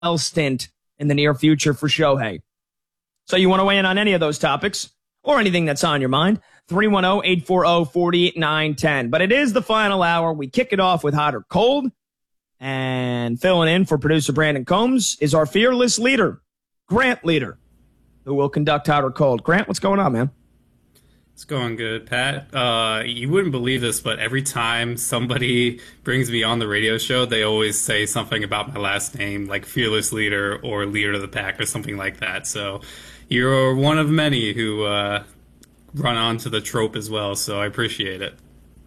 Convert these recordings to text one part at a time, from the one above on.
stint in the near future for Shohei. So you want to weigh in on any of those topics or anything that's on your mind? 310-840-4910. But it is the final hour. We kick it off with Hot or Cold. And filling in for producer Brandon Combs is our fearless leader, Grant Leader, who will conduct Hot or Cold. Grant, what's going on, man? It's going good, Pat. You wouldn't believe this, but every time somebody brings me on the radio show, they always say something about my last name, like Fearless Leader or Leader of the Pack or something like that. So you're one of many who run onto the trope as well, so I appreciate it.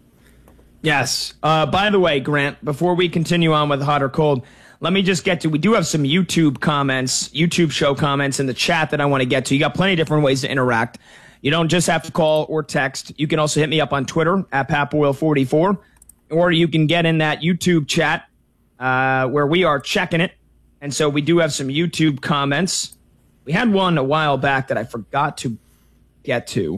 Yes. By the way, Grant, before we continue on with Hot or Cold, let me just get to, we do have some YouTube comments, YouTube show comments in the chat that I want to get to. You got plenty of different ways to interact. You don't just have to call or text. You can also hit me up on Twitter at PatBoyle44, or you can get in that YouTube chat where we are checking it. And so we do have some YouTube comments. We had one a while back that I forgot to get to.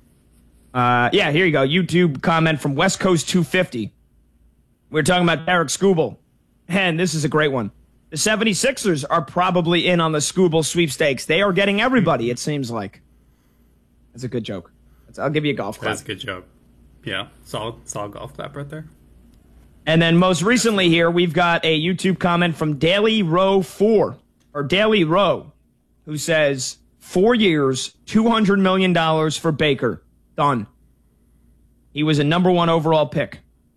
Yeah, here you go. YouTube comment from West Coast 250. We're talking about Derek Skubal. And this is a great one. The 76ers are probably in on the Skubal sweepstakes. They are getting everybody, it seems like. That's a good joke. I'll give you a golf clap. That's a good joke. Yeah, solid golf clap right there. And then most recently here, we've got a YouTube comment from Daily Row 4, or Daily Row, who says, 4 years, $200 million for Baker. Done. He was a number 1 overall pick.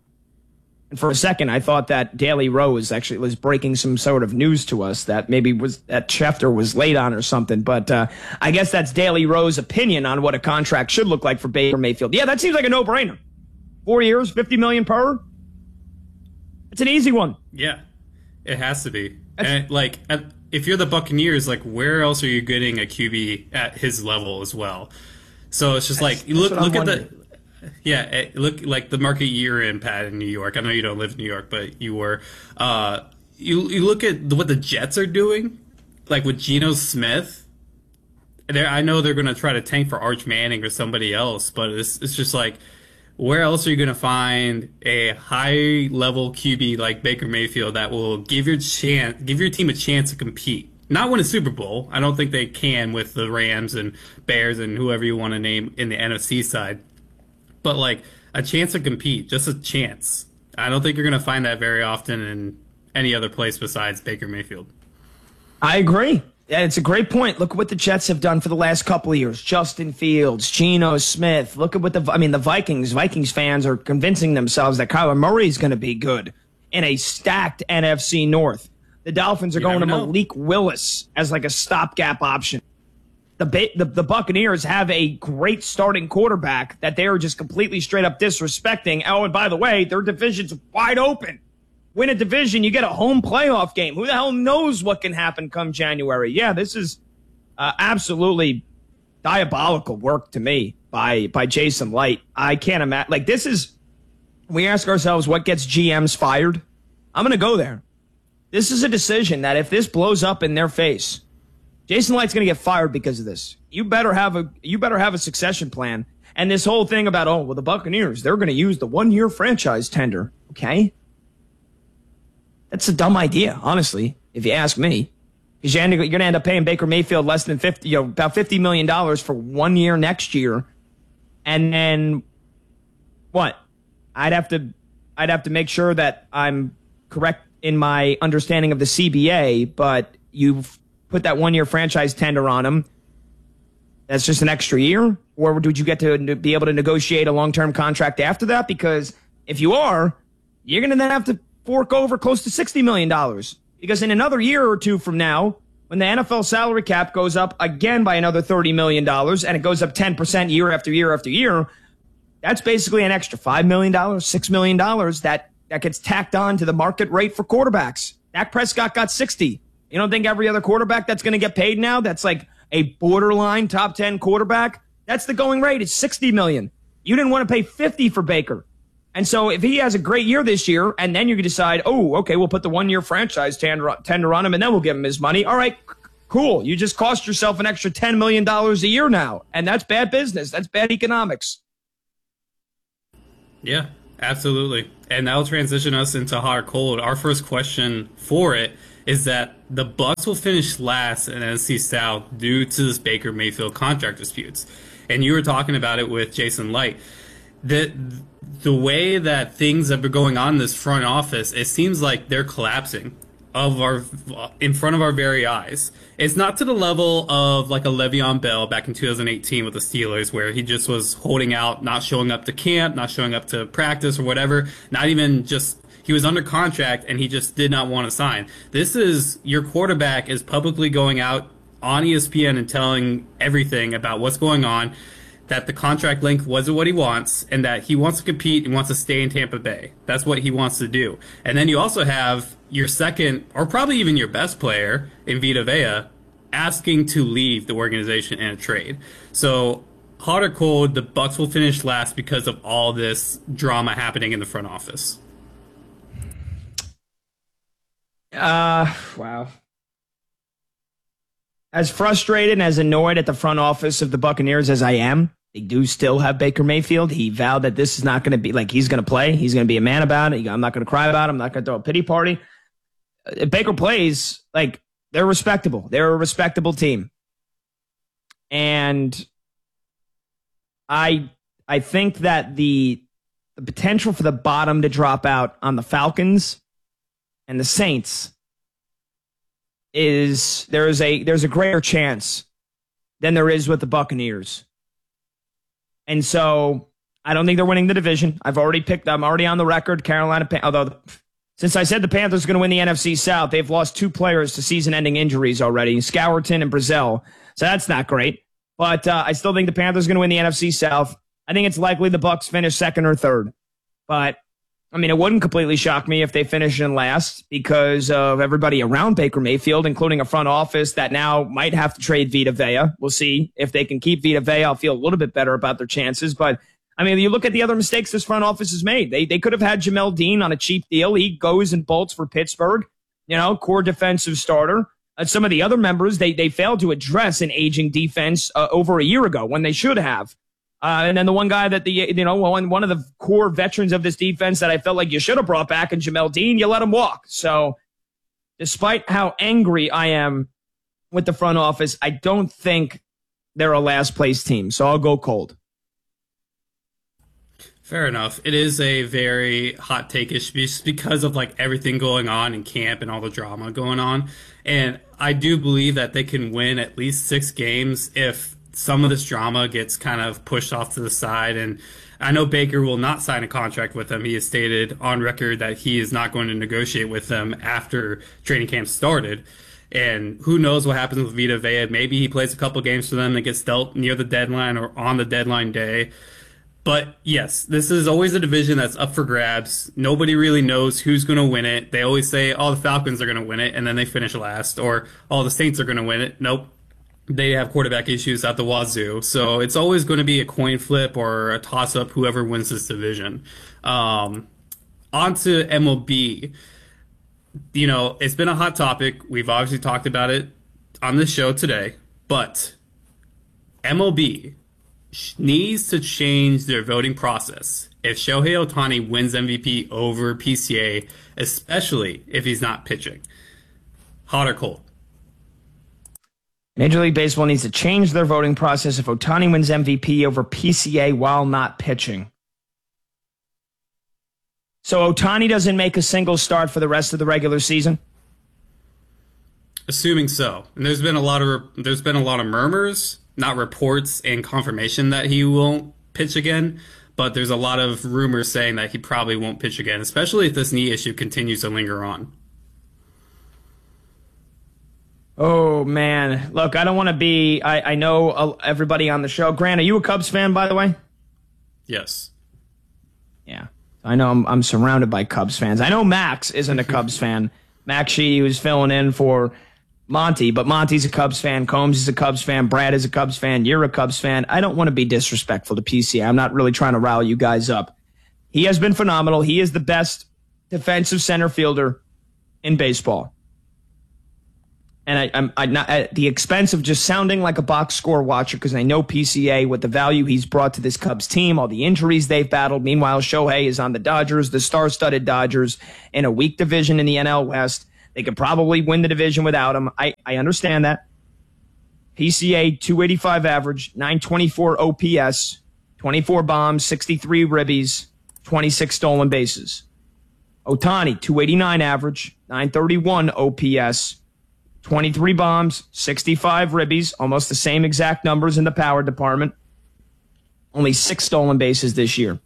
And for a second, I thought that Daily Row was breaking some sort of news to us that maybe that Schefter was late on or something. But I guess that's Daily Row's opinion on what a contract should look like for Baker Mayfield. Yeah, that seems like a no-brainer. 4 years, $50 million per. It's an easy one. Yeah, it has to be. And if you're the Buccaneers, like, where else are you getting a QB at his level as well? So it's just like, you look at the. Yeah, look like the market you're in, Pat, in New York. I know you don't live in New York, but you were. You look at what the Jets are doing, like with Geno Smith. I know they're going to try to tank for Arch Manning or somebody else, but it's just like, where else are you going to find a high-level QB like Baker Mayfield that will give your team a chance to compete? Not win a Super Bowl. I don't think they can with the Rams and Bears and whoever you want to name in the NFC side. But, like, a chance to compete, just a chance. I don't think you're going to find that very often in any other place besides Baker Mayfield. I agree. Yeah, it's a great point. Look at what the Jets have done for the last couple of years. Justin Fields, Geno Smith. Look at what the Vikings fans are convincing themselves that Kyler Murray is going to be good in a stacked NFC North. The Dolphins are going to Malik Willis as like a stopgap option. The Buccaneers have a great starting quarterback that they are just completely straight up disrespecting. Oh, and by the way, their division's wide open. Win a division, you get a home playoff game. Who the hell knows what can happen come January? Yeah, this is absolutely diabolical work to me by Jason Light. I can't imagine. Like, this is, we ask ourselves what gets GMs fired. I'm going to go there. This is a decision that if this blows up in their face, Jason Light's going to get fired because of this. You better have a succession plan. And this whole thing about, the Buccaneers, they're going to use the 1-year franchise tender. Okay. That's a dumb idea, honestly, if you ask me. Because you're going to end up paying Baker Mayfield less than about $50 million for 1 year next year. And then what? I'd have to make sure that I'm correct in my understanding of the CBA, but you've put that 1-year franchise tender on him. That's just an extra year? Or would you get to be able to negotiate a long-term contract after that? Because if you are, you're going to then have to fork over close to $60 million. Because in another year or two from now, when the NFL salary cap goes up again by another $30 million, and it goes up 10% year after year after year, that's basically an extra $5 million, $6 million that gets tacked on to the market rate for quarterbacks. Dak Prescott got 60. You don't think every other quarterback that's going to get paid now, that's like a borderline top 10 quarterback, that's the going rate. It's $60 million. You didn't want to pay 50 for Baker. And so if he has a great year this year, and then you can decide, okay, we'll put the 1-year franchise tender on him, and then we'll give him his money. All right, cool. You just cost yourself an extra $10 million a year now, and that's bad business. That's bad economics. Yeah, absolutely. And that'll transition us into hot or cold. Our first question for it is that the Bucks will finish last in NFC South due to this Baker Mayfield contract disputes. And you were talking about it with Jason Light. The way that things have been going on in this front office, it seems like they're collapsing in front of our very eyes. It's not to the level of like a Le'Veon Bell back in 2018 with the Steelers, where he just was holding out, not showing up to camp, not showing up to practice or whatever, not even just, he was under contract and he just did not want to sign. This is, your quarterback is publicly going out on ESPN and telling everything about what's going on, that the contract length wasn't what he wants, and that he wants to compete and wants to stay in Tampa Bay. That's what he wants to do. And then you also have your second, or probably even your best player, in Vita Vea, asking to leave the organization in a trade. So, hot or cold, the Bucks will finish last because of all this drama happening in the front office. Wow. As frustrated and as annoyed at the front office of the Buccaneers as I am, they do still have Baker Mayfield. He vowed that this is not going to be, like, he's going to play. He's going to be a man about it. I'm not going to cry about it. I'm not going to throw a pity party. If Baker plays, like, they're respectable. They're a respectable team. And I think that the potential for the bottom to drop out on the Falcons and the Saints is there's a greater chance than there is with the Buccaneers. And so I don't think they're winning the division. I'm already on the record, Carolina, although since I said the Panthers are going to win the NFC South, they've lost 2 players to season-ending injuries already, Scourton and Brazil. So that's not great. But I still think the Panthers are going to win the NFC South. I think it's likely the Bucs finish second or third. But I mean, it wouldn't completely shock me if they finish in last because of everybody around Baker Mayfield, including a front office that now might have to trade Vita Vea. We'll see if they can keep Vita Vea. I'll feel a little bit better about their chances. But, I mean, you look at the other mistakes this front office has made. They could have had Jamel Dean on a cheap deal. He goes and bolts for Pittsburgh, core defensive starter. Some of the other members, they failed to address an aging defense over a year ago when they should have. And then the one guy that one of the core veterans of this defense that I felt like you should have brought back in Jamel Dean, you let him walk. So despite how angry I am with the front office, I don't think they're a last place team. So I'll go cold. Fair enough. It is a very hot take-ish just because of like everything going on in camp and all the drama going on. And I do believe that they can win at least 6 games if some of this drama gets kind of pushed off to the side. And I know Baker will not sign a contract with them. He has stated on record that he is not going to negotiate with them after training camp started. And who knows what happens with Vita Vea. Maybe he plays a couple games for them that gets dealt near the deadline or on the deadline day. But yes, this is always a division that's up for grabs. Nobody really knows who's going to win it. They always say, oh, the Falcons are going to win it, and then they finish last. Or, oh, the Saints are going to win it. Nope. They have quarterback issues at the wazoo. So it's always going to be a coin flip or a toss-up, whoever wins this division. On to MLB. It's been a hot topic. We've obviously talked about it on this show today. But MLB needs to change their voting process if Shohei Ohtani wins MVP over PCA, especially if he's not pitching. Hot or cold? Major League Baseball needs to change their voting process if Ohtani wins MVP over PCA while not pitching. So Ohtani doesn't make a single start for the rest of the regular season? Assuming so. And there's been a lot of murmurs, not reports and confirmation that he won't pitch again, but there's a lot of rumors saying that he probably won't pitch again, especially if this knee issue continues to linger on. Oh, man. Look, I don't want to be... I know everybody on the show. Grant, are you a Cubs fan, by the way? Yes. Yeah. I know I'm surrounded by Cubs fans. I know Max isn't a Cubs fan. Max Sheehy was filling in for Monty, but Monty's a Cubs fan. Combs is a Cubs fan. Brad is a Cubs fan. You're a Cubs fan. I don't want to be disrespectful to PCA. I'm not really trying to rile you guys up. He has been phenomenal. He is the best defensive center fielder in baseball. And I'm not at the expense of just sounding like a box score watcher because I know PCA with the value he's brought to this Cubs team, all the injuries they've battled. Meanwhile, Shohei is on the Dodgers, the star-studded Dodgers, in a weak division in the NL West. They could probably win the division without him. I understand that. PCA 285 average, 924 OPS, 24 bombs, 63 ribbies, 26 stolen bases. Ohtani 289 average, 931 OPS, 23 bombs, 65 ribbies, almost the same exact numbers in the power department. Only 6 stolen bases this year.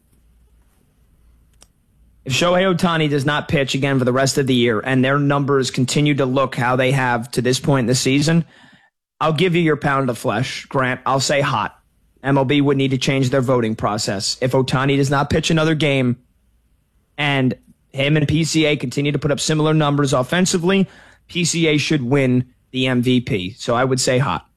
If Shohei Ohtani does not pitch again for the rest of the year and their numbers continue to look how they have to this point in the season, I'll give you your pound of flesh, Grant. I'll say hot. MLB would need to change their voting process. If Ohtani does not pitch another game and him and PCA continue to put up similar numbers offensively, PCA should win the MVP. So I would say hot.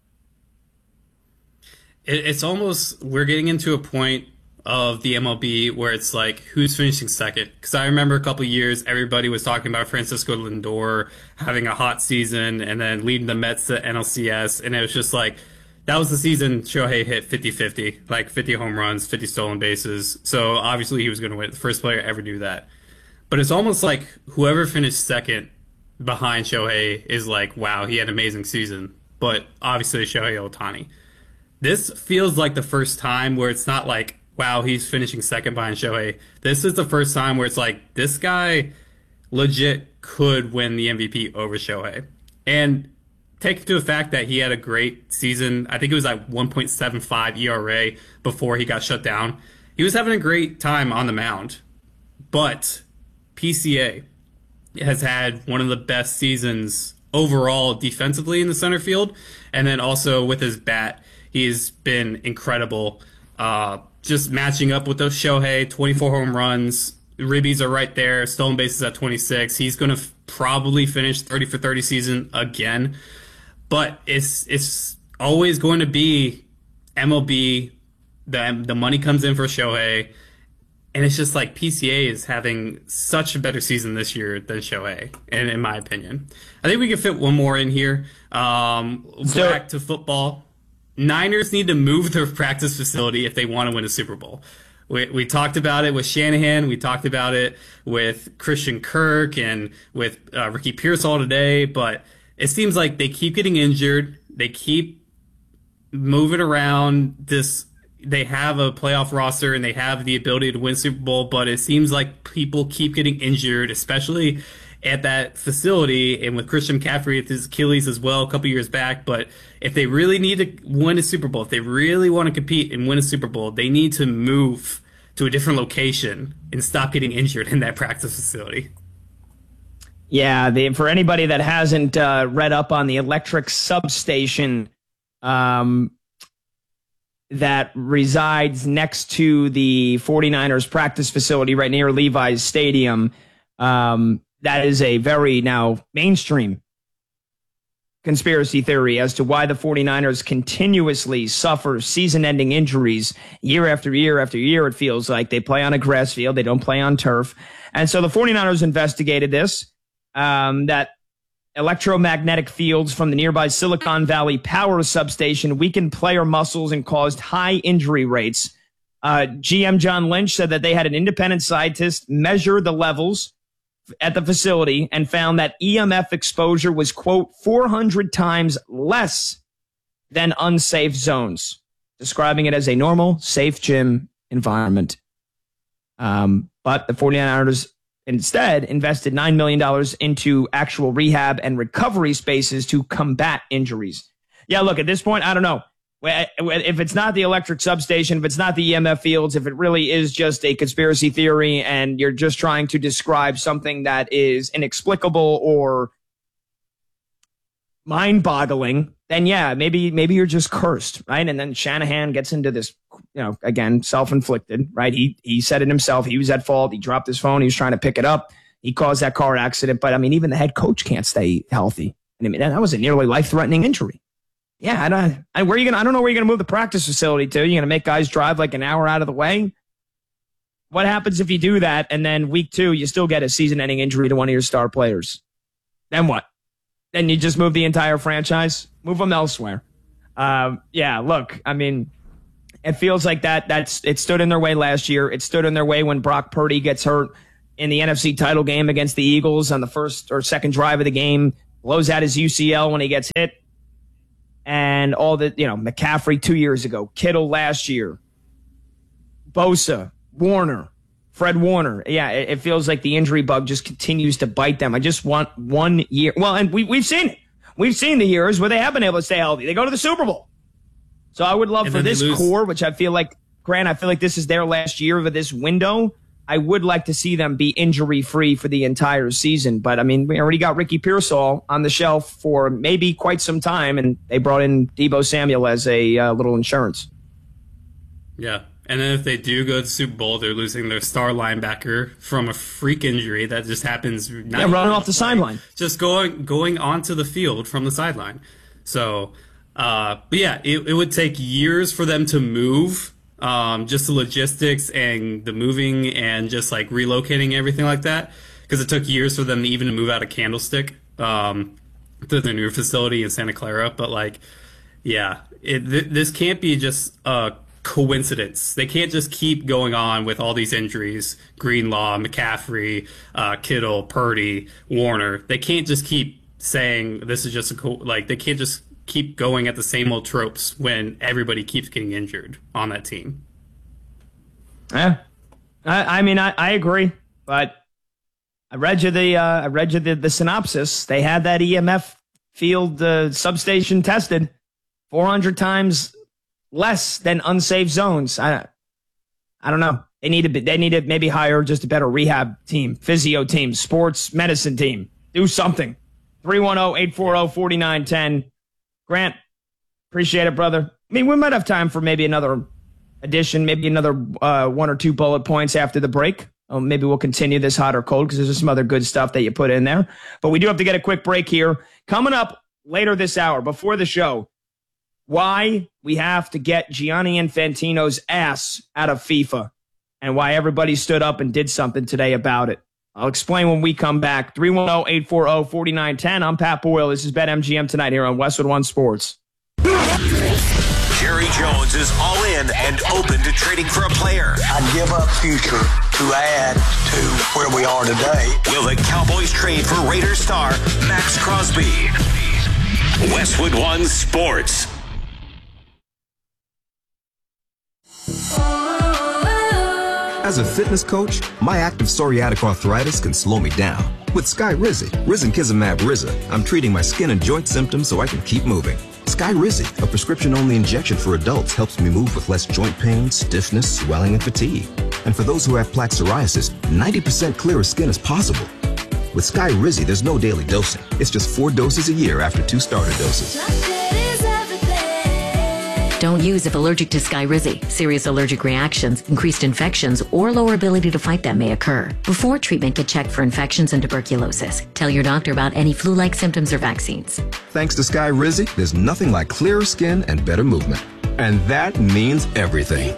It's almost, we're getting into a point of the MLB where it's like, who's finishing second? Because I remember a couple of years, everybody was talking about Francisco Lindor having a hot season and then leading the Mets to NLCS. And it was just like, that was the season Shohei hit 50-50, like 50 home runs, 50 stolen bases. So obviously he was going to win. The first player to ever do that. But it's almost like whoever finished second behind Shohei is like, wow, he had an amazing season. But obviously Shohei Ohtani. This feels like the first time where it's not like, wow, he's finishing second behind Shohei. This is the first time where it's like, this guy legit could win the MVP over Shohei. And take into the fact that he had a great season. I think it was like 1.75 ERA before he got shut down. He was having a great time on the mound. But PCA has had one of the best seasons overall defensively in the center field. And then also with his bat, he's been incredible. Just matching up with those Shohei, 24 home runs. Ribbies are right there. Stolen bases at 26. He's going to probably finish 30 for 30 season again. But it's always going to be MLB. The money comes in for Shohei. And it's just like PCA is having such a better season this year than Shohei, and in my opinion. I think we can fit one more in here. Back to football. Niners need to move their practice facility if they want to win a Super Bowl. We talked about it with Shanahan. We talked about it with Christian Kirk and with Ricky Pearsall today. But it seems like they keep getting injured. They keep moving around this. They have a playoff roster and they have the ability to win Super Bowl, but it seems like people keep getting injured, especially at that facility, and with Christian McCaffrey with his Achilles as well a couple years back. But if they really need to win a Super Bowl, if they really want to compete and win a Super Bowl, they need to move to a different location and stop getting injured in that practice facility. Yeah, for anybody that hasn't read up on the electric substation that resides next to the 49ers practice facility right near Levi's Stadium, that is a very now mainstream conspiracy theory as to why the 49ers continuously suffer season-ending injuries year after year after year. It feels like they play on a grass field. They don't play on turf. And so the 49ers investigated this, that electromagnetic fields from the nearby Silicon Valley power substation weakened player muscles and caused high injury rates. GM John Lynch said that they had an independent scientist measure the levels at the facility and found that EMF exposure was, quote, 400 times less than unsafe zones, describing it as a normal, safe gym environment. But the 49ers instead invested $9 million into actual rehab and recovery spaces to combat injuries. Yeah, look, at this point, I don't know. If it's not the electric substation, if it's not the EMF fields, if it really is just a conspiracy theory and you're just trying to describe something that is inexplicable or mind-boggling, then yeah, maybe you're just cursed, right? And then Shanahan gets into this, again, self-inflicted, right? He said it himself. He was at fault. He dropped his phone. He was trying to pick it up. He caused that car accident. But I mean, even the head coach can't stay healthy. And I mean, that was a nearly life-threatening injury. Yeah, I don't know where you're gonna move the practice facility to. You're gonna make guys drive like an hour out of the way. What happens if you do that and then week 2 you still get a season-ending injury to one of your star players? Then what? Then you just move the entire franchise, move them elsewhere. Yeah, look, I mean, it feels like it stood in their way last year. It stood in their way when Brock Purdy gets hurt. in the NFC title game against the Eagles on the first or second drive of the game, blows out his UCL when he gets hit. And all the, McCaffrey 2 years ago, Kittle last year, Bosa, Warner, Fred Warner. Yeah, it feels like the injury bug just continues to bite them. I just want 1 year. Well, and we've seen it. We've seen the years where they have been able to stay healthy. They go to the Super Bowl. So I would love for this core, which I feel like, Grant, I feel like this is their last year of this window. I would like to see them be injury-free for the entire season. But, I mean, we already got Ricky Pearsall on the shelf for maybe quite some time, and they brought in Deebo Samuel as a little insurance. Yeah. And then if they do go to the Super Bowl, they're losing their star linebacker from a freak injury that just happens. Running off the sideline. Just going onto the field from the sideline. So, but yeah, it would take years for them to move. Just the logistics and the moving and just like relocating everything like that. Because it took years for them to even move out of Candlestick to their new facility in Santa Clara. But like, yeah, this can't be just a coincidence. They can't just keep going on with all these injuries. Greenlaw, McCaffrey, Kittle, Purdy, Warner. They can't just keep saying this is just they can't just keep going at the same old tropes when everybody keeps getting injured on that team. Yeah, I mean, I agree, but I read you the synopsis. They had that EMF field substation tested 400 times less than unsafe zones. I don't know. They need to maybe hire just a better rehab team, physio team, sports medicine team. Do something. 310-840-4910. Grant, appreciate it, brother. I mean, we might have time for maybe another edition, maybe another 1 or 2 bullet points after the break. Maybe we'll continue this hot or cold because there's some other good stuff that you put in there. But we do have to get a quick break here. Coming up later this hour, before the show, why we have to get Gianni Infantino's ass out of FIFA and why everybody stood up and did something today about it. I'll explain when we come back. 310-840-4910. I'm Pat Boyle. This is BetMGM tonight here on Westwood One Sports. Jerry Jones is all in and open to trading for a player. I'd give up future to add to where we are today. Will the Cowboys trade for Raiders star Max Crosby? Westwood One Sports. As a fitness coach, my active psoriatic arthritis can slow me down. With Skyrizi, Risankizumab Riza, I'm treating my skin and joint symptoms so I can keep moving. Skyrizi, a prescription-only injection for adults, helps me move with less joint pain, stiffness, swelling, and fatigue. And for those who have plaque psoriasis, 90% clearer skin is possible. With Skyrizi, there's no daily dosing. It's just 4 doses a year after 2 starter doses. Don't use if allergic to Skyrizi. Serious allergic reactions, increased infections, or lower ability to fight them may occur. Before treatment, get checked for infections and tuberculosis. Tell your doctor about any flu-like symptoms or vaccines. Thanks to Skyrizi, there's nothing like clearer skin and better movement. And that means everything.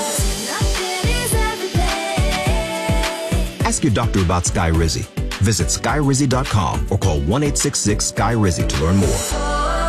Ask your doctor about Skyrizi. Visit Skyrizi.com or call 1-866-SKY-RIZI to learn more.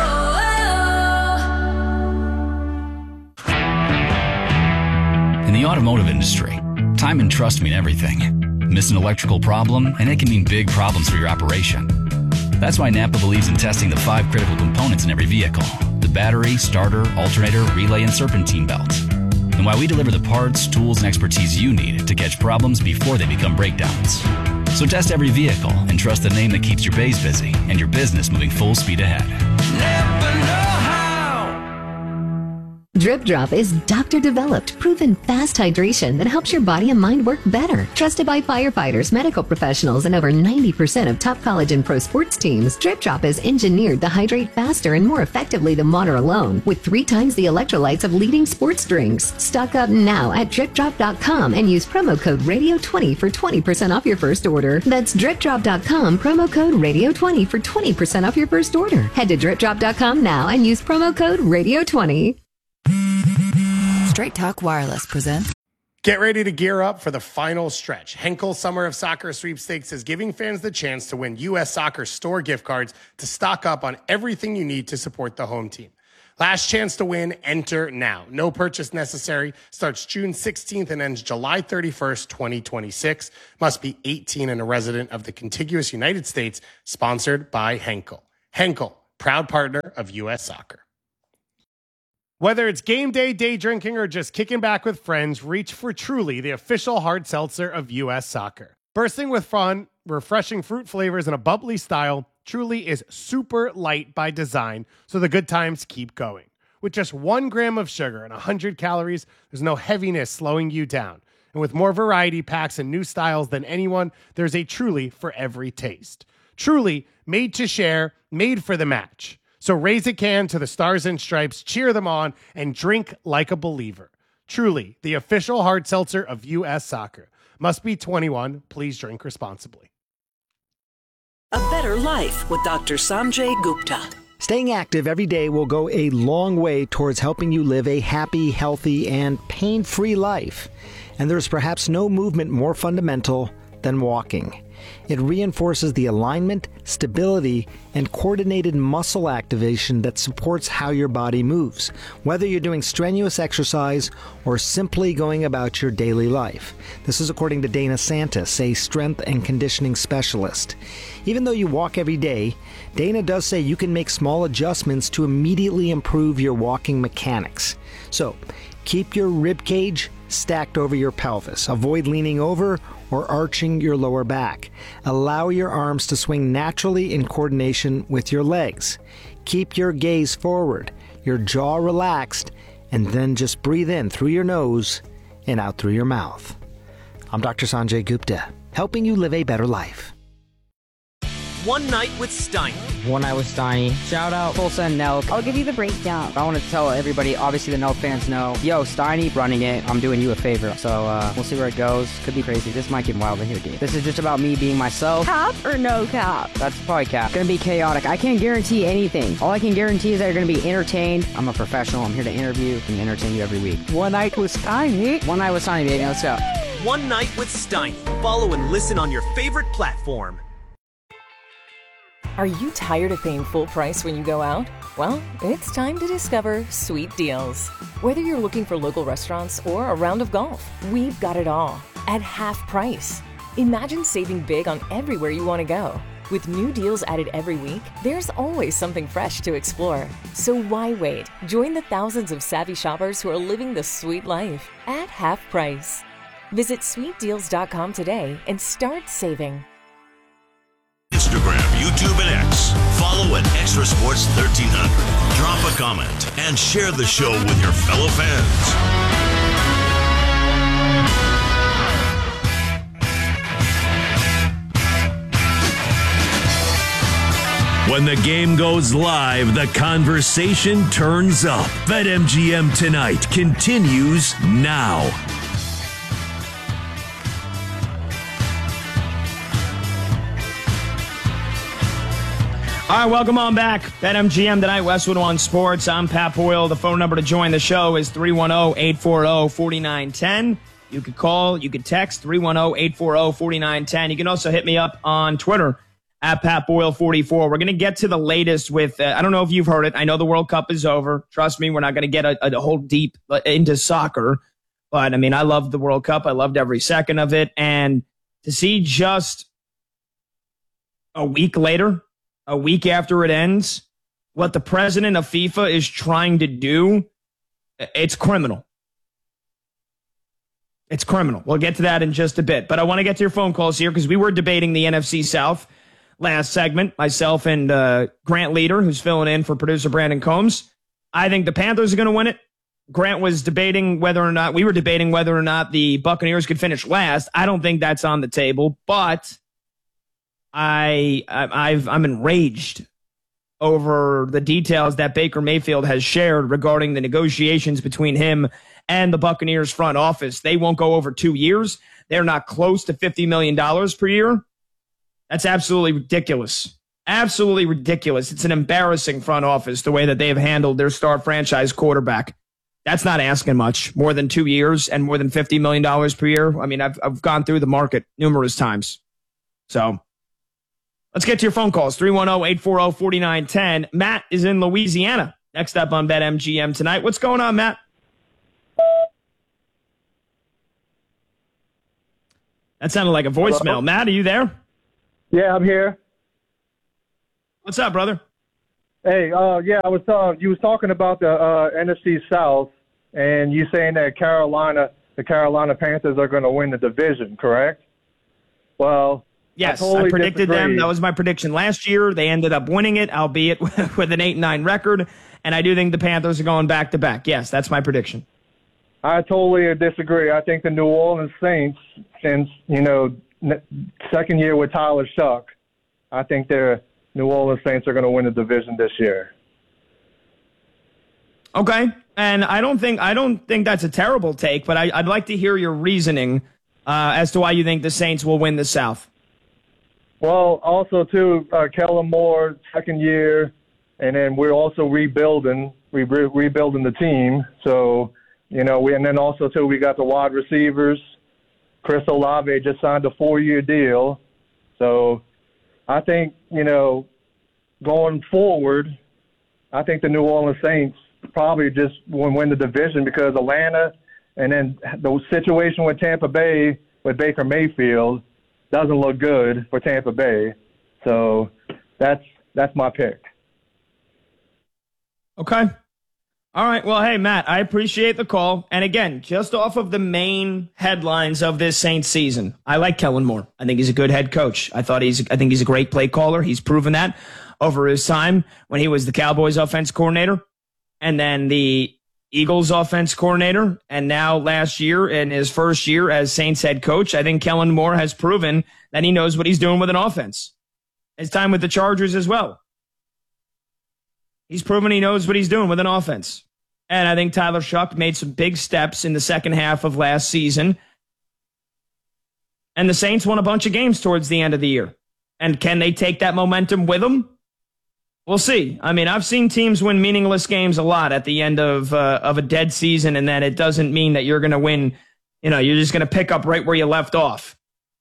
In the automotive industry, time and trust mean everything. Miss an electrical problem, and it can mean big problems for your operation. That's why Napa believes in testing the 5 critical components in every vehicle: the battery, starter, alternator, relay, and serpentine belt. And why we deliver the parts, tools, and expertise you need to catch problems before they become breakdowns. So test every vehicle and trust the name that keeps your bays busy and your business moving full speed ahead. Never know how. Drip Drop is doctor-developed, proven fast hydration that helps your body and mind work better. Trusted by firefighters, medical professionals, and over 90% of top college and pro sports teams, Drip Drop is engineered to hydrate faster and more effectively than water alone, with 3 times the electrolytes of leading sports drinks. Stock up now at DripDrop.com and use promo code RADIO20 for 20% off your first order. That's DripDrop.com, promo code RADIO20 for 20% off your first order. Head to DripDrop.com now and use promo code RADIO20. Straight Talk Wireless presents. Get ready to gear up for the final stretch. Henkel Summer of Soccer Sweepstakes is giving fans the chance to win U.S. Soccer store gift cards to stock up on everything you need to support the home team. Last chance to win, enter now. No purchase necessary. Starts June 16th and ends July 31st, 2026. Must be 18 and a resident of the contiguous United States. Sponsored by Henkel. Henkel, proud partner of U.S. Soccer. Whether it's game day, day drinking, or just kicking back with friends, reach for Truly, the official hard seltzer of U.S. Soccer. Bursting with fun, refreshing fruit flavors, and a bubbly style, Truly is super light by design, so the good times keep going. With just 1 gram of sugar and 100 calories, there's no heaviness slowing you down. And with more variety packs and new styles than anyone, there's a Truly for every taste. Truly, made to share, made for the match. So raise a can to the Stars and Stripes, cheer them on, and drink like a believer. Truly, the official hard seltzer of U.S. Soccer. Must be 21. Please drink responsibly. A better life with Dr. Sanjay Gupta. Staying active every day will go a long way towards helping you live a happy, healthy, and pain-free life. And there's perhaps no movement more fundamental than walking. It reinforces the alignment, stability, and coordinated muscle activation that supports how your body moves, whether you're doing strenuous exercise or simply going about your daily life. This is according to Dana Santis, a strength and conditioning specialist. Even though you walk every day, Dana does say you can make small adjustments to immediately improve your walking mechanics. So, keep your rib cage stacked over your pelvis. Avoid leaning over or arching your lower back. Allow your arms to swing naturally in coordination with your legs. Keep your gaze forward, your jaw relaxed, and then just breathe in through your nose and out through your mouth. I'm Dr. Sanjay Gupta, helping you live a better life. One Night with Steiny. One Night with Steiny. Shout out Full Send Nelk. I'll give you the breakdown. I want to tell everybody, obviously the Nelk fans know, yo, Steiny running it, I'm doing you a favor. So we'll see where it goes. Could be crazy. This might get wild in here, dude. This is just about me being myself. Cap or no cap? That's probably cap. Gonna be chaotic. I can't guarantee anything. All I can guarantee is that you're gonna be entertained. I'm a professional. I'm here to interview and entertain you every week. One Night with Steiny. One Night with Steiny, baby. Let's go. One Night with Steiny. Follow and listen on your favorite platform. Are you tired of paying full price when you go out? Well, it's time to discover Sweet Deals. Whether you're looking for local restaurants or a round of golf, we've got it all at half price. Imagine saving big on everywhere you want to go. With new deals added every week, there's always something fresh to explore. So why wait? Join the thousands of savvy shoppers who are living the sweet life at half price. Visit sweetdeals.com today and start saving. Instagram, YouTube, and X. Follow at Extra Sports 1300. Drop a comment and share the show with your fellow fans. When the game goes live, the conversation turns up. BetMGM Tonight continues now. All right, welcome on back. BetMGM Tonight, Westwood One Sports. I'm Pat Boyle. The phone number to join the show is 310-840-4910. You could call, you could text 310-840-4910. You can also hit me up on Twitter at Pat Boyle44. We're going to get to the latest with, I don't know if you've heard it. I know the World Cup is over. Trust me, we're not going to get a whole deep into soccer. But, I mean, I loved the World Cup. I loved every second of it. And to see just a week later, a week after it ends, what the president of FIFA is trying to do, it's criminal. It's criminal. We'll get to that in just a bit. But I want to get to your phone calls here because we were debating the NFC South last segment, myself and Grant Leader, who's filling in for producer Brandon Combs. I think the Panthers are going to win it. Grant was debating whether or not, we were debating whether or not the Buccaneers could finish last. I don't think that's on the table, but I'm enraged over the details that Baker Mayfield has shared regarding the negotiations between him and the Buccaneers front office. They won't go over 2 years. They're not close to $50 million per year. That's absolutely ridiculous. Absolutely ridiculous. It's an embarrassing front office, the way that they have handled their star franchise quarterback. That's not asking much. More than 2 years and more than $50 million per year. I mean, I've gone through the market numerous times. So let's get to your phone calls. 310-840-4910. Matt is in Louisiana Next up on BetMGM tonight. What's going on, Matt? That sounded like a voicemail. Hello? Matt, are you there? Yeah, I'm here. What's up, brother? Hey, yeah, you was talking about the NFC South, and you saying that the Carolina Panthers are going to win the division, correct? Well, yes, I predicted disagree. them. That was my prediction last year. They ended up winning it, albeit with an 8-9 record. And I do think the Panthers are going back-to-back. Yes, that's my prediction. I totally disagree. I think the New Orleans Saints, since, second year with Tyler Shuck, I think the New Orleans Saints are going to win the division this year. Okay. And I don't think that's a terrible take, but I'd like to hear your reasoning as to why you think the Saints will win the South. Well, also, too, Kellen Moore, second year, and then we're also rebuilding the team. So, and then also, too, we got the wide receivers. Chris Olave just signed a 4-year deal. So I think, going forward, I think the New Orleans Saints probably just will win the division because Atlanta and then the situation with Tampa Bay with Baker Mayfield doesn't look good for Tampa Bay. So that's my pick. Okay. All right. Well, hey, Matt, I appreciate the call. And again, just off of the main headlines of this Saints season, I like Kellen Moore. I think he's a good head coach. I think he's a great play caller. He's proven that over his time when he was the Cowboys offense coordinator and then the Eagles offense coordinator. And now last year in his first year as Saints head coach, I think Kellen Moore has proven that he knows what he's doing with an offense. His time with the Chargers as well. He's proven he knows what he's doing with an offense. And I think Tyler Shuck made some big steps in the second half of last season. And the Saints won a bunch of games towards the end of the year. And can they take that momentum with them? We'll see. I mean, I've seen teams win meaningless games a lot at the end of a dead season, and that it doesn't mean that you're going to win. You're just going to pick up right where you left off.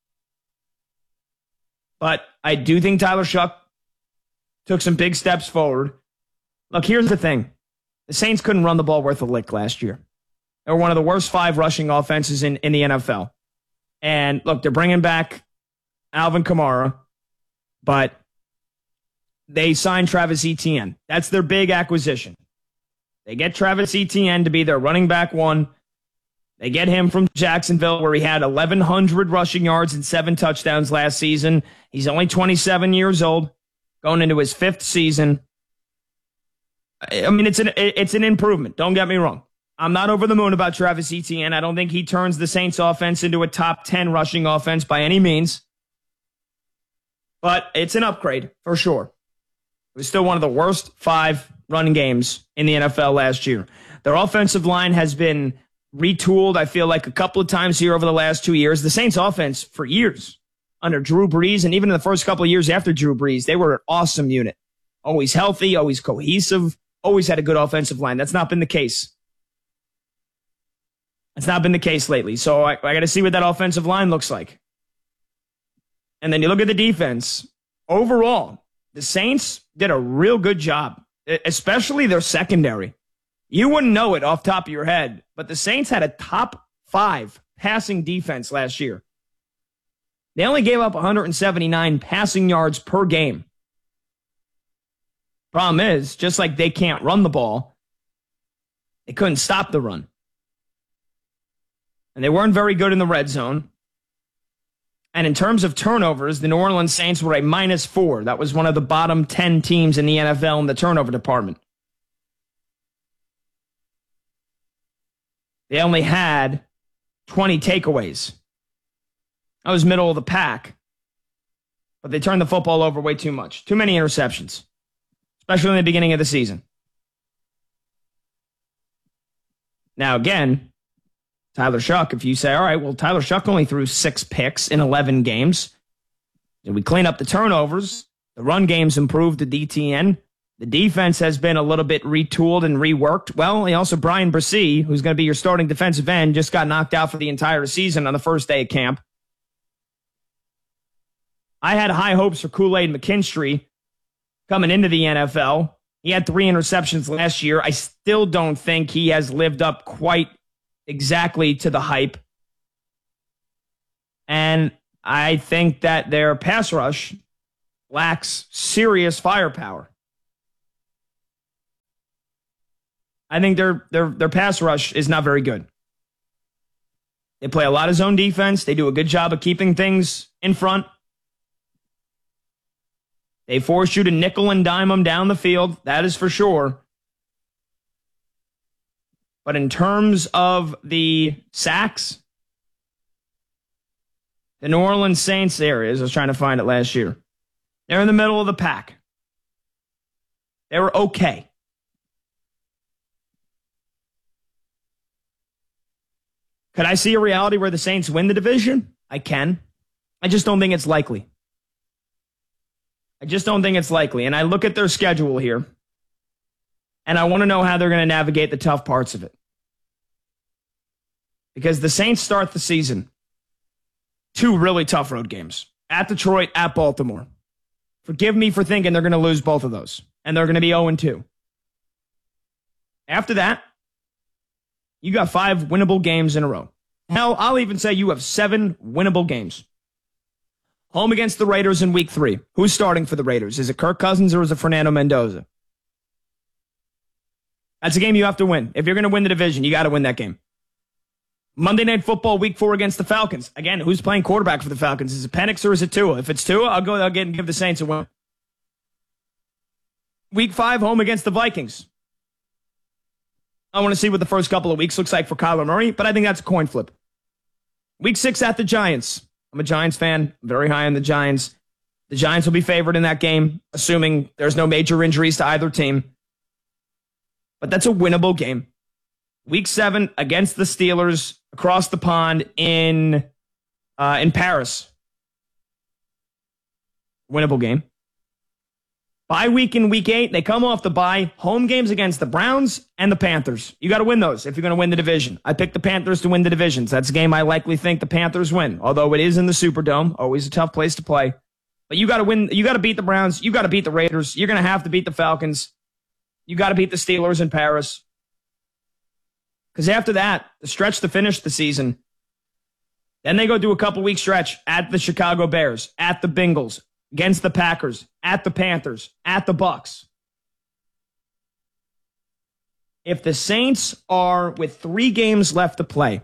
But I do think Tyler Shuck took some big steps forward. Look, here's the thing. The Saints couldn't run the ball worth a lick last year. They were one of the worst 5 rushing offenses in the NFL. And look, they're bringing back Alvin Kamara, but they signed Travis Etienne. That's their big acquisition. They get Travis Etienne to be their running back 1. They get him from Jacksonville, where he had 1,100 rushing yards and 7 touchdowns last season. He's only 27 years old, going into his 5th season. I mean, it's an improvement. Don't get me wrong. I'm not over the moon about Travis Etienne. I don't think he turns the Saints offense into a top 10 rushing offense by any means. But it's an upgrade for sure. It was still one of the worst 5 running games in the NFL last year. Their offensive line has been retooled, I feel like, a couple of times here over the last 2 years. The Saints offense for years under Drew Brees, and even in the first couple of years after Drew Brees, they were an awesome unit. Always healthy, always cohesive. Always had a good offensive line. That's not been the case. It's not been the case lately. So I got to see what that offensive line looks like. And then you look at the defense. Overall, the Saints did a real good job, especially their secondary. You wouldn't know it off the top of your head, but the Saints had a top 5 passing defense last year. They only gave up 179 passing yards per game. Problem is, just like they can't run the ball, they couldn't stop the run. And they weren't very good in the red zone. And in terms of turnovers, the New Orleans Saints were a -4. That was one of the bottom 10 teams in the NFL in the turnover department. They only had 20 takeaways. That was middle of the pack. But they turned the football over way too much. Too many interceptions. Especially in the beginning of the season. Now, again, Tyler Shuck, if you say, all right, well, Tyler Shuck only threw 6 picks in 11 games. Did we clean up the turnovers? The run game's improved to DTN. The defense has been a little bit retooled and reworked. Well, also Brian Bresee, who's going to be your starting defensive end, just got knocked out for the entire season on the first day of camp. I had high hopes for Kool-Aid McKinstry coming into the NFL. He had 3 interceptions last year. I still don't think he has lived up quite exactly to the hype. And I think that their pass rush lacks serious firepower. I think their pass rush is not very good. They play a lot of zone defense. They do a good job of keeping things in front. They force you to nickel and dime them down the field. That is for sure. But in terms of the sacks, the New Orleans Saints areas, I was trying to find it last year. They're in the middle of the pack. They were okay. Could I see a reality where the Saints win the division? I can. I just don't think it's likely. And I look at their schedule here, and I want to know how they're going to navigate the tough parts of it. Because the Saints start the season 2 really tough road games. At Detroit, at Baltimore. Forgive me for thinking they're going to lose both of those. And they're going to be 0-2. After that, you got 5 winnable games in a row. Hell, I'll even say you have 7 winnable games. Home against the Raiders in week 3. Who's starting for the Raiders? Is it Kirk Cousins or is it Fernando Mendoza? That's a game you have to win. If you're going to win the division, you got to win that game. Monday Night Football, week 4 against the Falcons. Again, who's playing quarterback for the Falcons? Is it Penix or is it Tua? If it's Tua, I'll go again and give the Saints a win. Week 5, home against the Vikings. I want to see what the first couple of weeks looks like for Kyler Murray, but I think that's a coin flip. Week 6 at the Giants. I'm a Giants fan. I'm very high on the Giants. The Giants will be favored in that game, assuming there's no major injuries to either team. But that's a winnable game. Week 7 against the Steelers across the pond in Paris. Winnable game. Bye week in week 8. They come off the bye. Home games against the Browns and the Panthers. You got to win those if you're going to win the division. I picked the Panthers to win the divisions. That's a game I likely think the Panthers win, although it is in the Superdome. Always a tough place to play. But you got to win. You got to beat the Browns. You got to beat the Raiders. You're going to have to beat the Falcons. You got to beat the Steelers in Paris. Because after that, the stretch to finish the season, then they go do a couple-week stretch at the Chicago Bears, at the Bengals, against the Packers, at the Panthers, at the Bucks. If the Saints are with 3 games left to play,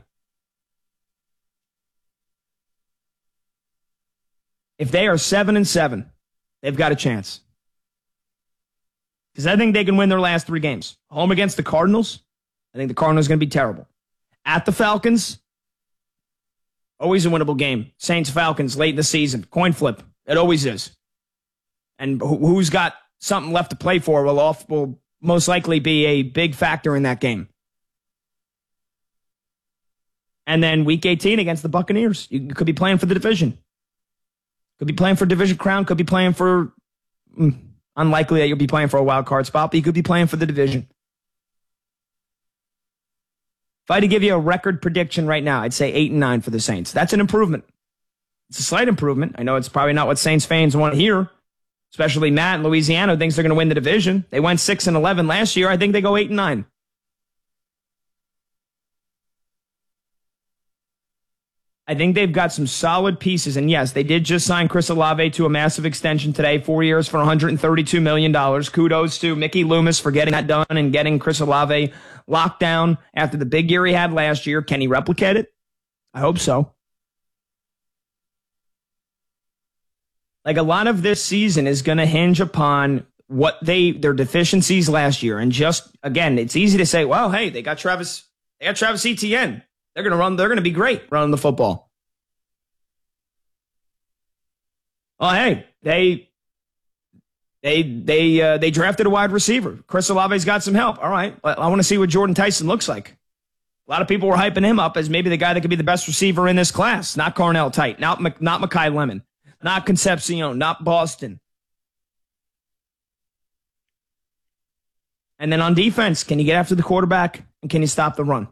if they are 7-7, they've got a chance. Because I think they can win their last 3 games. Home against the Cardinals, I think the Cardinals are going to be terrible. At the Falcons, always a winnable game. Saints-Falcons late in the season. Coin flip. It always is. And who's got something left to play for will most likely be a big factor in that game. And then week 18 against the Buccaneers. You could be playing for the division. Could be playing for division crown. Could be playing for... unlikely that you'll be playing for a wild card spot, but you could be playing for the division. If I had to give you a record prediction right now, I'd say 8-9 for the Saints. That's an improvement. It's a slight improvement. I know it's probably not what Saints fans want to hear, especially Matt in Louisiana who thinks they're going to win the division. They went 6-11 last year. I think they go 8-9. I think they've got some solid pieces. And yes, they did just sign Chris Olave to a massive extension today, 4 years for $132 million. Kudos to Mickey Loomis for getting that done and getting Chris Olave locked down after the big year he had last year. Can he replicate it? I hope so. Like, a lot of this season is going to hinge upon what their deficiencies last year. And just, again, it's easy to say, well, hey, they got Travis Etienne. They're going to be great running the football. Oh, hey, they drafted a wide receiver. Chris Olave's got some help. All right. I want to see what Jordan Tyson looks like. A lot of people were hyping him up as maybe the guy that could be the best receiver in this class. Not Cornell Tate, not Mekhi Lemon, not Concepcion, not Boston. And then on defense, can you get after the quarterback and can you stop the run?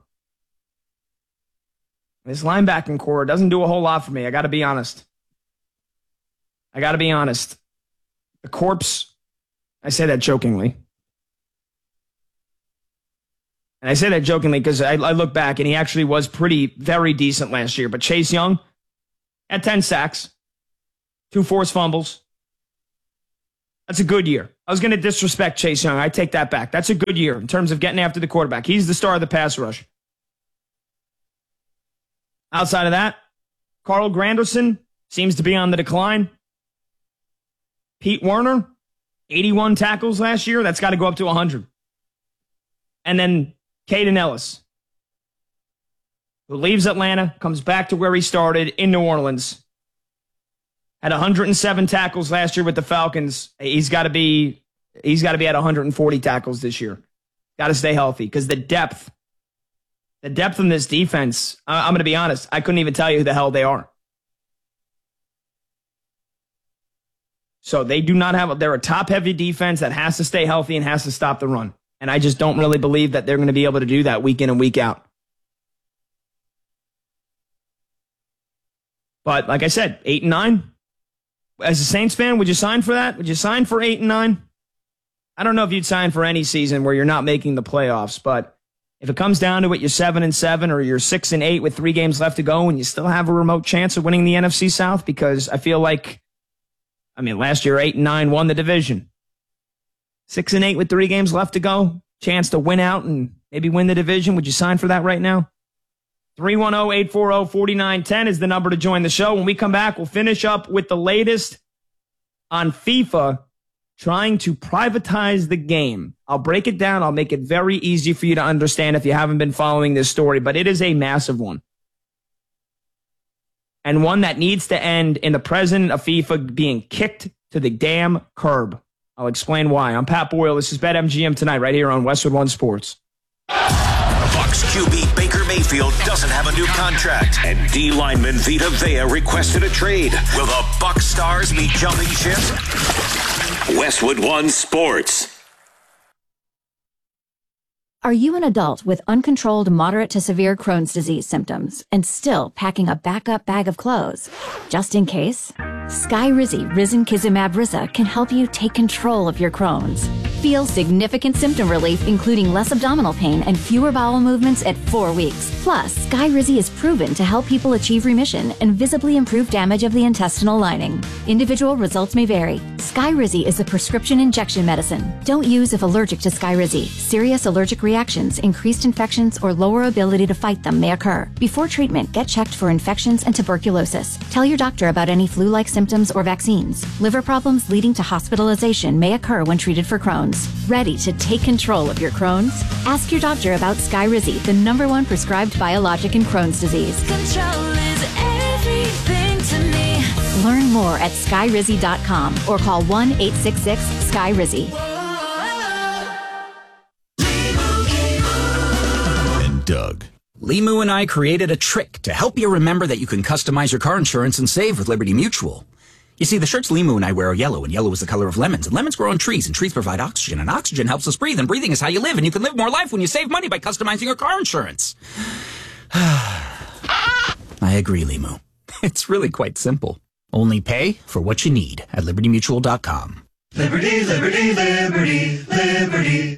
This linebacking core doesn't do a whole lot for me. I got to be honest. The corpse, I say that jokingly. And I say that jokingly because I look back and he actually was very decent last year. But Chase Young had 10 sacks, 2 forced fumbles. That's a good year. I was going to disrespect Chase Young. I take that back. That's a good year in terms of getting after the quarterback. He's the star of the pass rush. Outside of that, Carl Granderson seems to be on the decline. Pete Werner, 81 tackles last year. That's got to go up to 100. And then Caden Ellis, who leaves Atlanta, comes back to where he started in New Orleans. Had 107 tackles last year with the Falcons. He's got to be at 140 tackles this year. Got to stay healthy because the depth in this defense, I'm going to be honest, I couldn't even tell you who the hell they are. So they do not have, they're a top-heavy defense that has to stay healthy and has to stop the run. And I just don't really believe that they're going to be able to do that week in and week out. But like I said, 8-9. As a Saints fan, would you sign for that? Would you sign for 8-9? I don't know if you'd sign for any season where you're not making the playoffs, but if it comes down to it, you're 7-7 or you're 6-8 with 3 games left to go and you still have a remote chance of winning the NFC South, because I feel like, last year 8-9 won the division. 6-8 with 3 games left to go, chance to win out and maybe win the division. Would you sign for that right now? 310-840-4910 is the number to join the show. When we come back, we'll finish up with the latest on FIFA trying to privatize the game. I'll break it down. I'll make it very easy for you to understand if you haven't been following this story, but it is a massive one. And one that needs to end in the president of FIFA being kicked to the damn curb. I'll explain why. I'm Pat Boyle. This is BetMGM tonight right here on Westwood One Sports. Bucs QB Baker Mayfield doesn't have a new contract, and D lineman Vita Vea requested a trade. Will the Bucs stars be jumping ship? Westwood One Sports. Are you an adult with uncontrolled moderate to severe Crohn's disease symptoms and still packing a backup bag of clothes? Just in case? Skyrizi Risankizumab Riza can help you take control of your Crohn's. Feel significant symptom relief, including less abdominal pain and fewer bowel movements at 4 weeks. Plus, Skyrizi is proven to help people achieve remission and visibly improve damage of the intestinal lining. Individual results may vary. Skyrizi is a prescription injection medicine. Don't use if allergic to Skyrizi. Serious allergic reactions, increased infections, or lower ability to fight them may occur. Before treatment, get checked for infections and tuberculosis. Tell your doctor about any flu-like symptoms or vaccines. Liver problems leading to hospitalization may occur when treated for Crohn's. Ready to take control of your Crohn's? Ask your doctor about Skyrizi, the #1 prescribed biologic in Crohn's disease. Control is everything to me. Learn more at skyrizi.com or call 1-866-SKYRIZI. And Doug. Limu and I created a trick to help you remember that you can customize your car insurance and save with Liberty Mutual. You see, the shirts Limu and I wear are yellow, and yellow is the color of lemons, and lemons grow on trees, and trees provide oxygen, and oxygen helps us breathe, and breathing is how you live, and you can live more life when you save money by customizing your car insurance. I agree, Limu. It's really quite simple. Only pay for what you need at LibertyMutual.com. Liberty, liberty, liberty, liberty.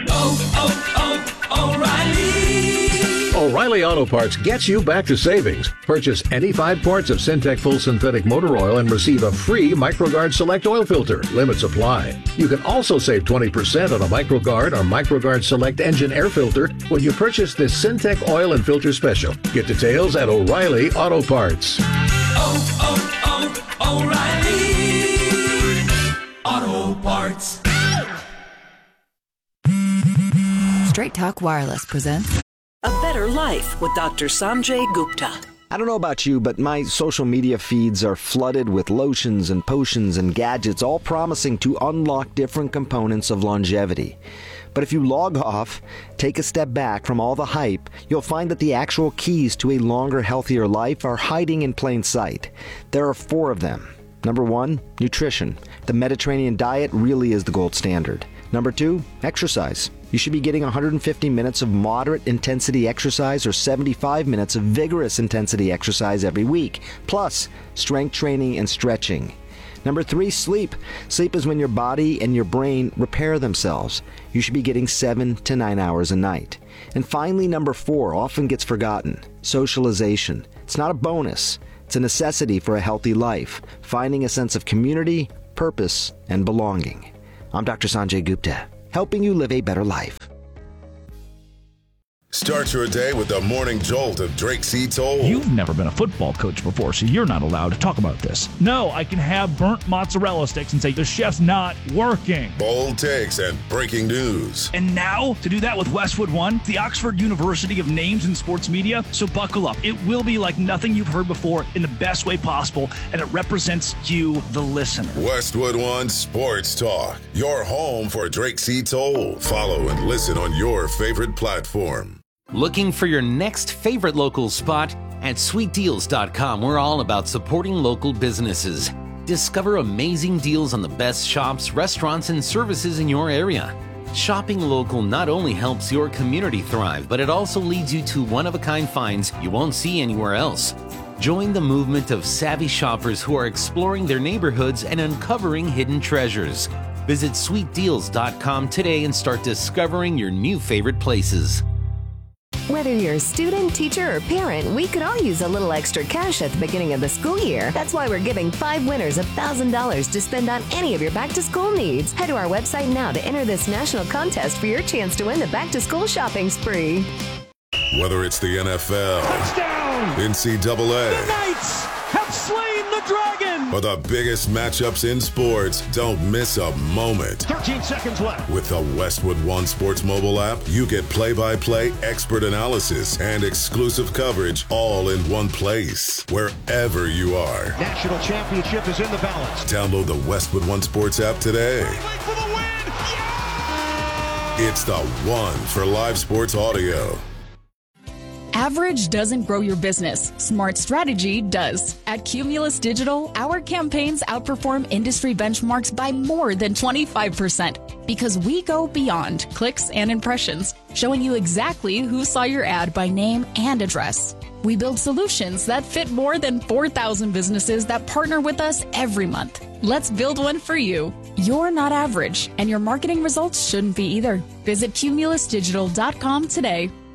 O'Reilly. O'Reilly Auto Parts gets you back to savings. Purchase any 5 quarts of Syntec Full Synthetic Motor Oil and receive a free MicroGuard Select Oil Filter. Limits apply. You can also save 20% on a MicroGuard or MicroGuard Select Engine Air Filter when you purchase this Syntec Oil and Filter Special. Get details at O'Reilly Auto Parts. O'Reilly Auto Parts. Straight Talk Wireless presents A Better Life with Dr. Sanjay Gupta. I don't know about you, but my social media feeds are flooded with lotions and potions and gadgets, all promising to unlock different components of longevity. But if you log off, take a step back from all the hype, you'll find that the actual keys to a longer, healthier life are hiding in plain sight. There are 4 of them. Number 1, nutrition. The Mediterranean diet really is the gold standard. Number 2, exercise. You should be getting 150 minutes of moderate intensity exercise or 75 minutes of vigorous intensity exercise every week, plus strength training and stretching. Number 3, sleep. Sleep is when your body and your brain repair themselves. You should be getting 7 to 9 hours a night. And finally, number 4 often gets forgotten. Socialization. It's not a bonus. It's a necessity for a healthy life. Finding a sense of community, purpose, and belonging. I'm Dr. Sanjay Gupta, helping you live a better life. Start your day with the morning jolt of Drake C. Toll. You've never been a football coach before, so you're not allowed to talk about this. No, I can have burnt mozzarella sticks and say the chef's not working. Bold takes and breaking news. And now, to do that with Westwood One, the Oxford University of Names in Sports Media, so buckle up. It will be like nothing you've heard before in the best way possible, and it represents you, the listener. Westwood One Sports Talk, your home for Drake C. Toll. Follow and listen on your favorite platform. Looking for your next favorite local spot? At sweetdeals.com, we're all about supporting local businesses. Discover amazing deals on the best shops, restaurants, and services in your area. Shopping local not only helps your community thrive, but it also leads you to one-of-a-kind finds you won't see anywhere else. Join the movement of savvy shoppers who are exploring their neighborhoods and uncovering hidden treasures. Visit sweetdeals.com today and start discovering your new favorite places. Whether you're a student, teacher, or parent, we could all use a little extra cash at the beginning of the school year. That's why we're giving 5 winners $1,000 to spend on any of your back-to-school needs. Head to our website now to enter this national contest for your chance to win the back-to-school shopping spree. Whether it's the NFL, touchdown, NCAA, the Knights have slain the dragon, or the biggest matchups in sports, don't miss a moment. 13 seconds left. With the Westwood One Sports mobile app, you get play-by-play expert analysis and exclusive coverage all in one place, wherever you are. National championship is in the balance. Download the Westwood One Sports app today. For the win! Yeah! It's the one for live sports audio. Average doesn't grow your business. Smart strategy does. At Cumulus Digital, our campaigns outperform industry benchmarks by more than 25% because we go beyond clicks and impressions, showing you exactly who saw your ad by name and address. We build solutions that fit more than 4,000 businesses that partner with us every month. Let's build one for you. You're not average, and your marketing results shouldn't be either. Visit cumulusdigital.com today.